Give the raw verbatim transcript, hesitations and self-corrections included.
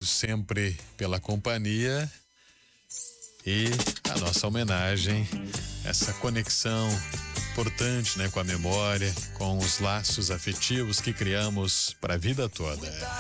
sempre pela companhia e a nossa homenagem, essa conexão importante, né, com a memória, com os laços afetivos que criamos para a vida toda.